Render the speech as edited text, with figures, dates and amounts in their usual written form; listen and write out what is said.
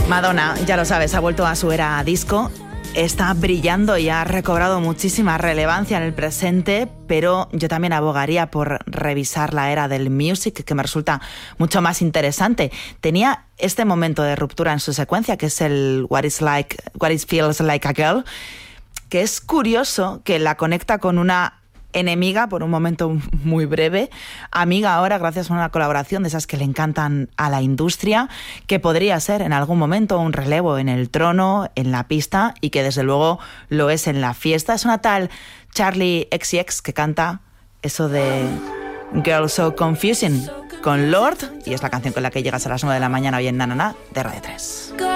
Madonna, ya lo sabes, ha vuelto a su era disco. Está brillando y ha recobrado muchísima relevancia en el presente, pero yo también abogaría por revisar la era del music, que me resulta mucho más interesante. Tenía este momento de ruptura en su secuencia, que es el What It Feels Like a Girl, que es curioso que la conecta con una enemiga por un momento muy breve, amiga ahora gracias a una colaboración de esas que le encantan a la industria, que podría ser en algún momento un relevo en el trono, en la pista, y que desde luego lo es en la fiesta. Es una tal Charli XCX que canta eso de Girl So Confusing con Lorde, y es la canción con la que llegas a las 9 de la mañana hoy en Na Na Na de Radio 3.